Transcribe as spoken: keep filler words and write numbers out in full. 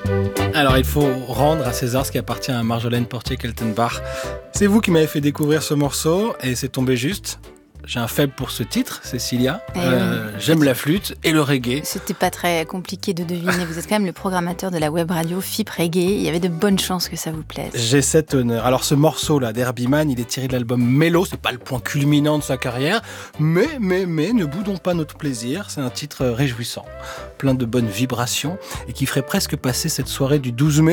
Alors, il faut rendre à César ce qui appartient à Marjolaine Portier-Keltenbach. C'est vous qui m'avez fait découvrir ce morceau et c'est tombé juste. J'ai un faible pour ce titre, Cécilia. Euh, oui. J'aime la flûte et le reggae. C'était pas très compliqué de deviner. Vous êtes quand même le programmateur de la web radio F I P Reggae. Il y avait de bonnes chances que ça vous plaise. J'ai cet honneur. Alors, ce morceau-là d'Herbie Mann, il est tiré de l'album Mellow. C'est pas le point culminant de sa carrière. Mais, mais, mais, ne boudons pas notre plaisir. C'est un titre réjouissant, plein de bonnes vibrations et qui ferait presque passer cette soirée du douze mai